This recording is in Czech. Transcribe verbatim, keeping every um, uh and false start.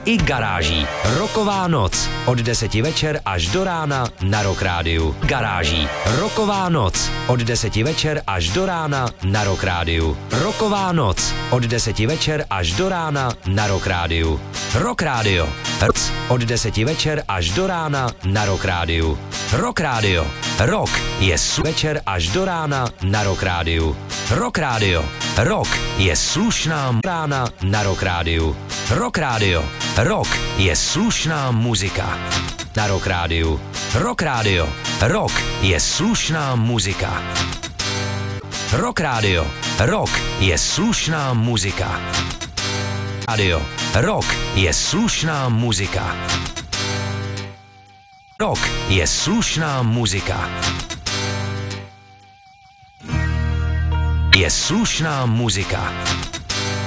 i garáží. Rocková noc. Od deseti večer až do rána na Rock Rádiu. Garáží. Rocková noc. Od deseti večer až do rána na Rock Rádiu. Rocková noc. Od deseti večer až do rána na Rock Rádiu. Rock Rádio. Od deseti večer až do rána na Rock Rádiu. Rock Rádio. Rock je s večer až do rána na Rock Rádiu. Rock Rádio. Rock je slušná rána na Rock Rádiu. Rock Rádio. Rock je slušná muzika na Rock Rádiu. Rock Rádio. Rock je slušná muzika. Rock Rádio. Rock je slušná muzika. Radio. Rock je slušná muzika. Rock je slušná muzika. Je slušná muzika.